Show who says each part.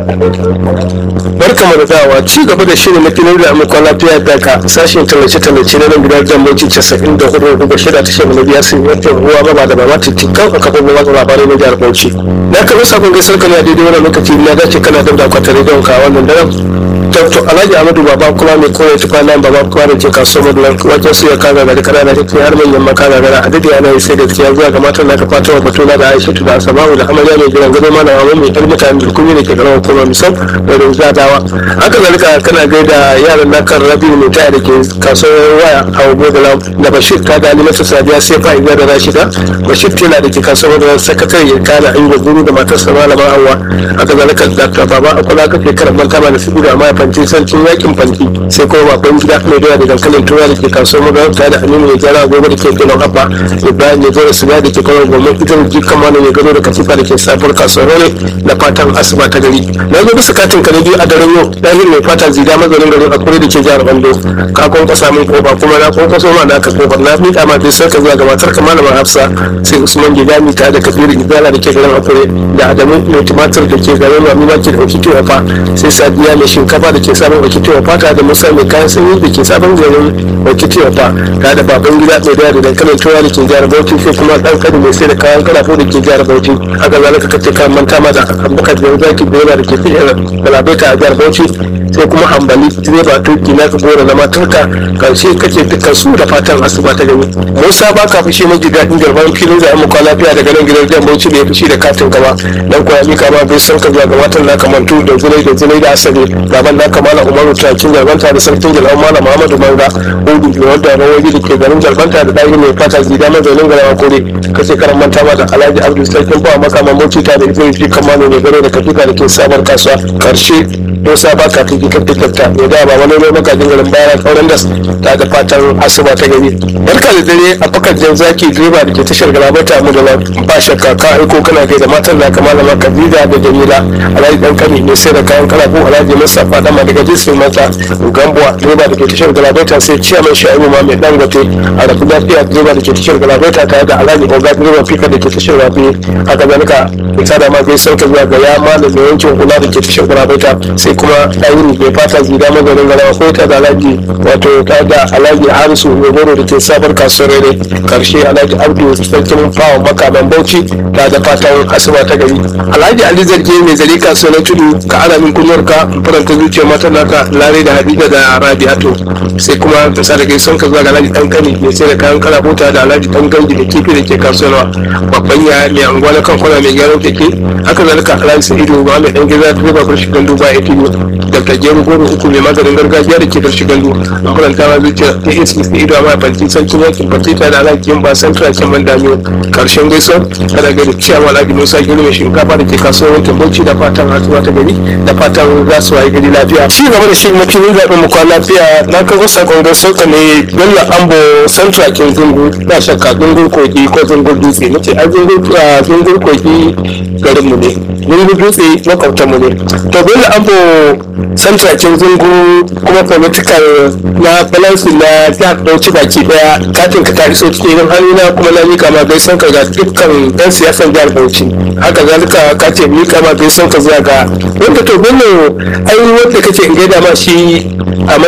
Speaker 1: Barka da dawa ci gaba da shirin na filin da amurka lafiya daga sashen tallace-tallace na nan gidan jamboci 94.6 tashar na biyar sun yanke ruwa gaba da mama titikan a kafin watsa labarai na jihar Bauchi. Na kama sabon gaisar kana daidai wannan lokaci na dace kana da akwatin rediyon ka wannan daren. Dr. Alhaji Ahmadu Baba kuma mai koyar tufa nan Baba kuma da ke kasuwar Madulan wajen su ya kaga gari kana da take har manyan makana gara a dade ana yi sai da tiya zuwa ga matan naka fatawa batuna da Aisha da Asma'u da Amarya mai gidan gado mana wa mai ɗan mutane da kuma ne ke garin kuma misal da Rinza Dawa. Haka zalika kana gaida yaran naka Rabi mai taya da ke kasuwar waya a Ogogola da Bashir ka da Alimatu Sadiya sai fa Iza da Rashida Bashir tela da ke kasuwar da sakatare ya kana Ayuba Guru da matarsa Malama Hawwa. Haka zalika Dr. Baba akwai kake karamar kama da su da mai fanti sarkin yakin fanti sai kuma babban gida mai doya da dankalin tura da ke kasuwar madarauta da aminu mai gyara gobe da ke gina abba ibrahim ya zara siga da ke kawai gwamnan ita da jikan mana mai gado da katifa da ke sabuwar kasuwar ne da fatan asuba ta gari na zo bisa katin ka na biyu a daren yau ɗahir mai fata zida mazanin garin akure da ke jihar Ondo ka kwankwasa min kofa kuma na kwankwaso ma da aka kofar na miƙa ma bai sarka zuwa ga matar ka malama hafsa sai usman gidami ta da kabiru gidala da ke garin akure da adamu mai tumatir da ke garin mamima ke da wakiti wafa sai sadiya mai shinkafa da ke sabon wakiti wafa ta da musa mai kayan sanyi da ke sabon garin wakiti wafa ta da baban gida mai da dankalin tura da ke jihar Bauchi sai kuma dan kadi mai sai da kayan kalafo da ke jihar Bauchi haka zalika kace kan manta ma da abubakar da zaki da ke fiyar galabaita a jihar Bauchi sai kuma hambali direba tuki na ka gora na matarka karshe kace dukkan su da fatan asuba ta gani musa ba ka fushi mai daɗin garban filin da amma lafiya daga nan gidan jihar Bauchi da ya fushi da katin gaba dan koya mika ma bai san ka zuwa ga matan naka mantu da zulai da asali baban naka mala umaru takin garbanta da sarkin jalal mala muhammadu manga hudu da wanda rawaji da ke garin garbanta da ɗari mai fata gida mazaunin garawa kore kace karan manta ma da alhaji abdul sarkin bawa maka mamoci ta da ibrahim fi kamano ne garo da kafika da ke sabar kasuwa karshe musa ba ka tuki kafta ne da ba wani ne makajin garin bayan kauran das ta da fatan asuba ta gari barka da dare a fakar jan zaki direba da ke tashar galabata mu da ba shakka ka aiko kana kai da matan da kamala maka Khadija da Jamila alhaji dan kani ne sai da kayan kalabu alhaji Mustafa dama daga jinsin mata gambuwa direba da ke tashar galabata sai ciyaman sha'ibu ma mai dangote a rafi lafiya direba da ke tashar galabata tare da alhaji oga direba fika da ke tashar rafi haka zalika ita da ma bai sauka zuwa ga ya malam da yankin kula da ke tashar galabata sai kuma ɗayiri bai fata gida mazarin garawa ko ta da alhaji wato ta da alhaji harisu mai goro da ke sabar kasuwar rere karshe alhaji abdu sarkin fawa makaman bauchi ta da fatan asuba ta gari alhaji ali zarge mai zari kasuwar tudu ka ana min kunyar ka faranta zuciyar matan naka lare da hadida da rabi'atu sai kuma ta sa da gaison ka zuwa ga alhaji dan kani mai sai da kayan kala bota da alhaji dan gangi da kifi da ke kasuwar babban ya mai anguwa na kan kwana mai gyaran keke haka zalika alhaji sa'idu ba mai dan gida da ba kurshi gandu ba ya tiyo dr jeru goro uku mai maganin gargajiya da ke kurshi gandu an faranta ma zuciya ta isi sa'idu amma fanti sarkin yakin fatita da alhaji yin ba santra can man damiyo karshen gaisuwar kada ga ciyawa alhaji musa gini mai shinkafa da ke kasuwar wankin bauchi da fatan hatsuwa ta gari da fatan za su waye gari lafiya ci gaba da shi makinin zaɓen mu kwan lafiya na kawo sakon gaisuwa ne bello ambo santra kin zungu ba shakka zungun kogi ko zungun dutse nace a zungun kogi garin mu ne zungun dutse makwabtan mu ne to bello ambo santra kin zungu kuma political na balance na jihar Bauchi baki daya katin ka ta iso cikin hannuna kuma na mika ma gaisan ka ga dukkan ɗan siyasan jihar Bauchi haka zalika ka ce mika ma gaisan ka zuwa ga wanda to bello ai wanda kace in gaida ma shi a